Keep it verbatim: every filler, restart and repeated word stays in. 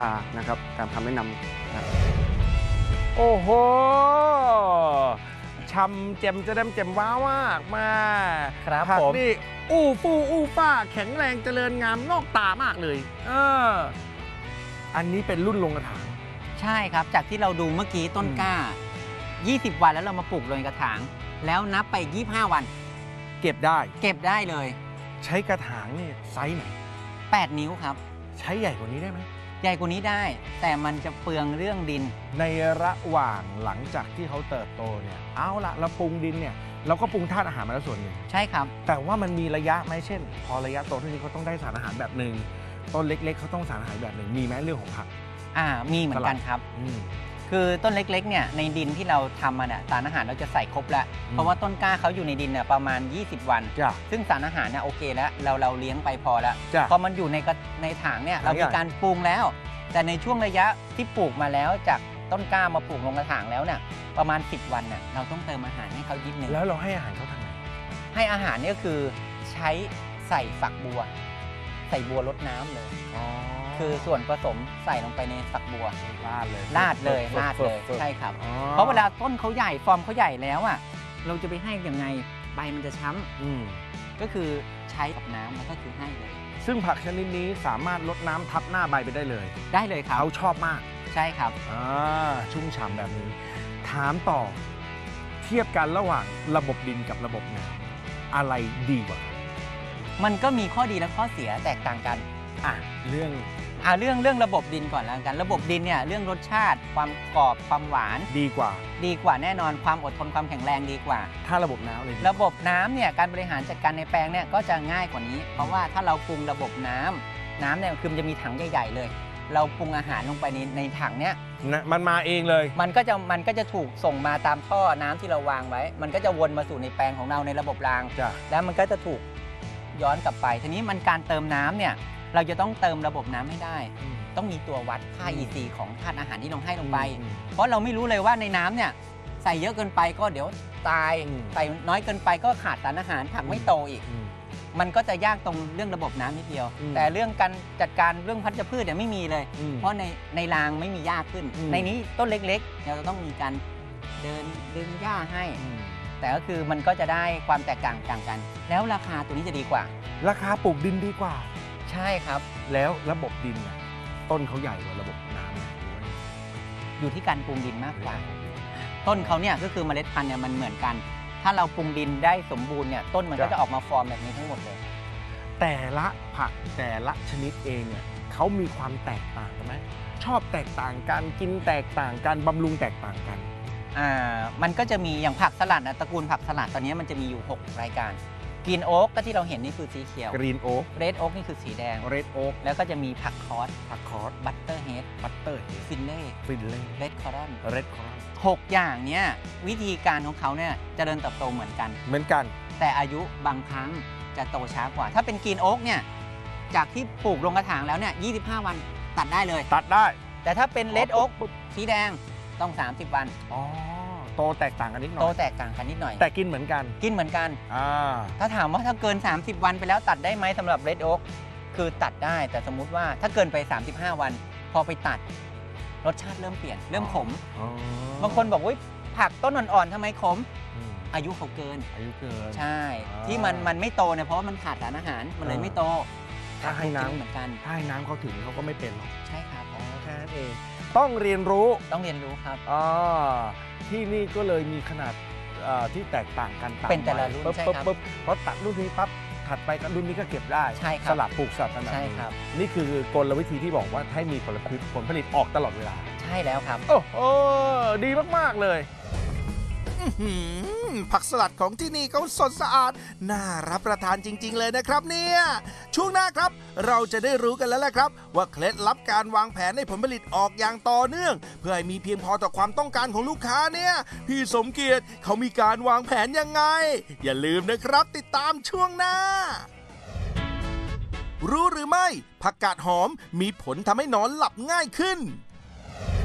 นะครับการทำแนะนำนะโอ้โหชำเจมจะได้เจมว้าวมากมาครับผักผมนี่อู้ฟู่อู้ฟ้าแข็งแรงเจริญงามนอกตามากเลยเอออันนี้เป็นรุ่นลงกระถางใช่ครับจากที่เราดูเมื่อกี้ต้นกล้ายี่สิบวันแล้วเรามาปลูกลงกระถางแล้วนับไปยี่สิบห้าวันเก็บได้เก็บได้เลยใช้กระถางนี่ไซส์ไหนแปดนิ้วครับใช้ใหญ่กว่านี้ได้ไหมใหญ่กว่านี้ได้แต่มันจะเปลืองเรื่องดินในระหว่างหลังจากที่เขาเติบโตเนี่ยเอาละเราปรุงดินเนี่ยเราก็ปรุงธาตุอาหารมาแล้วส่วนหนึ่งใช่ครับแต่ว่ามันมีระยะไหมเช่นพอระยะโตเท่านี้เขาต้องได้สารอาหารแบบหนึ่งต้นเล็กๆเขาต้องสารอาหารแบบหนึ่งมีไหมเรื่องของผักอ่ามีเหมือนกันครับคือต้นเล็กๆเนี่ยในดินที่เราทำมาเนี่ยสารอาหารเราจะใส่ครบแล้วเพราะว่าต้นกล้าเขาอยู่ในดินเนี่ยประมาณยี่สิบวันซึ่งสารอาหารเนี่ยโอเคแล้วเราเราเลี้ยงไปพอแล้วพอมันอยู่ในในถังเนี่ยเรามีการปรุงแล้วแต่ในช่วงระยะที่ปลูกมาแล้วจากต้นกล้ามาปลูกลงกระถางแล้วเนี่ยประมาณสิบวันเนี่ยเราต้องเติมอาหารให้เขายิบหนึ่งแล้วเราให้อาหารเขาทางไหนให้อาหารเนี่ยคือใช้ใส่ฝักบัวใส่บัวรดน้ำเลยคือส่วนผสมใส่ลงไปในฝักบัวราดเลยราดเลยราดเลยใช่ครับเพราะเวลาต้นเขาใหญ่ฟอร์มเขาใหญ่แล้วอ่ะเราจะไปให้ยังไงใบมันจะช้ำก็คือใช้กับน้ำแล้วก็คือให้เลยซึ่งผักชนิดนี้สามารถลดน้ำทับหน้าใบไปได้เลยได้เลยครับเขาชอบมากใช่ครับชุ่มฉ่ำแบบนี้ถามต่อเทียบกันระหว่างระบบดินกับระบบน้ำอะไรดีกว่ามันก็มีข้อดีและข้อเสียแตกต่างกันอ่ะเรื่องอ่ะเรื่องเรื่องระบบดินก่อนแล้วกันระบบดินเนี่ยเรื่องรสชาติความกรอบความหวานดีกว่าดีกว่าแน่นอนความอดทนความแข็งแรงดีกว่าถ้าระบบน้ำเลยระบบน้ำเนี่ยการบริหารจัดการในแปลงเนี่ยก็จะง่ายกว่านี้เพราะว่าถ้าเราปรุงระบบน้ำน้ำเนี่ยคือมันจะมีถังใหญ่ๆเลยเราปรุงอาหารลงไปในในถังเนี้ยมันมาเองเลยมันก็จะมันก็จะถูกส่งมาตามท่อน้ำที่เราวางไว้มันก็จะวนมาสู่ในแปลงของเราในระบบรางแล้วมันก็จะถูกย้อนกลับไปทีนี้มันการเติมน้ำเนี่ยเราจะต้องเติมระบบน้ำให้ได้ต้องมีตัววัดค่า อี ซี ของธาตุอาหารที่เราให้ลงไปเพราะเราไม่รู้เลยว่าในน้ำเนี่ยใส่เยอะเกินไปก็เดี๋ยวตายใส่น้อยเกินไปก็ขาดสารอาหารผักไม่โตอีกมันก็จะยากตรงเรื่องระบบน้ำนิดเดียวแต่เรื่องการจัดการเรื่องพันธุ์พืชเนี่ยไม่มีเลยเพราะในในรางไม่มีหญ้าขึ้นในนี้ต้นเล็กๆเราจะต้องมีการเดินดึงหญ้าให้แต่ก็คือมันก็จะได้ความแตกต่างต่างกันแล้วราคาตัวนี้จะดีกว่าราคาปลูกดินดีกว่าใช่ครับแล้วระบบดินต้นเขาใหญ่กว่าระบบน้ำอยู่ที่การปรุงดินมากกว่าต้นเขาเนี่ยก็คือเมล็ดพันธุ์เนี่ยมันเหมือนกันถ้าเราปรุงดินได้สมบูรณ์เนี่ยต้นมันก็จะออกมาฟอร์มแบบนี้ทั้งหมดเลยแต่ละผักแต่ละชนิดเองเนี่ยเขามีความแตกต่างกันไหมชอบแตกต่างกันกินแตกต่างกันบำรุงแตกต่างกันอ่ามันก็จะมีอย่างผักสลัดนะตระกูลผักสลัดตอนนี้มันจะมีอยู่หกรายการกรีนโอ๊กก็ที่เราเห็นนี่คือสีเขียวกรีนโอ๊กเรดโอ๊กนี่คือสีแดงเรดโอ๊กแล้วก็จะมีผักคอสผักคอสบัตเตอร์เฮดบัตเตอร์เฮดฟินเล่ฟินเล่เรดคอรอนเรดคอรอนหกอย่างเนี้ยวิธีการของเขาเนี่ยเจริญเติบโตเหมือนกันเหมือนกันแต่อายุบางครั้งจะโตช้ากว่าถ้าเป็นกรีนโอ๊กเนี่ยจากที่ปลูกลงกระถางแล้วเนี่ยยี่สิบห้าวันตัดได้เลยตัดได้แต่ถ้าเป็นเรดโอ๊กสีแดงต้องสามสิบวันอ๋อโตแตกต่างกันนิดหน่อยโตแตกต่างกันนิดหน่อยแต่กินเหมือนกันกินเหมือนกันถ้าถามว่าถ้าเกินสามสิบวันไปแล้วตัดได้ไหมสำหรับเรดโอ๊กคือตัดได้แต่สมมุติว่าถ้าเกินไปสามสิบห้าวันพอไปตัดรสชาติเริ่มเปลี่ยนเริ่มขมบางคนบอกว่าผักต้นอ่อนๆทำไมขมอายุเขาเกินอายุเกินใช่ที่มันมันไม่โตเนี่ยเพราะว่ามันขาดสารอาหารมันเลยไม่โตถ้าให้น้ำเหมือนกันถ้าให้น้ำเขาถึงเขาก็ไม่เป็นหรอกใช่ครับอ๋อแค่นั้นเองต้องเรียนรู้ต้องเรียนรู้ครับอ๋อที่นี่ก็เลยมีขนาดที่แตกต่างกันเป็นแต่ละรุ่นใช่ครับเพราะตัดรุ่นนี้ปั๊บถัดไปรุ่นนี้ก็เก็บได้สลับปลูกสลับกันแบบนี้นี่คือกลวิธีที่บอกว่าให้มีผลผลิตผลผลิตออกตลอดเวลาใช่แล้วครับโอ้โหดีมากๆเลยผักสลัดของที่นี่เขาสดสะอาดน่ารับประทานจริงๆเลยนะครับเนี่ยช่วงหน้าครับเราจะได้รู้กันแล้วแหละครับว่าเคล็ดลับการวางแผนให้ผลผลิตออกอย่างต่อเนื่องเพื่อให้มีเพียงพอต่อความต้องการของลูกค้าเนี่ยพี่สมเกียรติเขามีการวางแผนยังไงอย่าลืมนะครับติดตามช่วงหน้ารู้หรือไม่ผักกาดหอมมีผลทำให้นอนหลับง่ายขึ้น